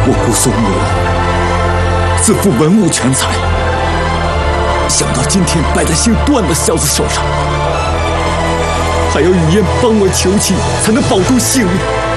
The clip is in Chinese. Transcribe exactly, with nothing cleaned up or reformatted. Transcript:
我姑苏母老，自负文武全才，想到今天败在姓段的小子手上，还要语言帮我求情，才能保住性命。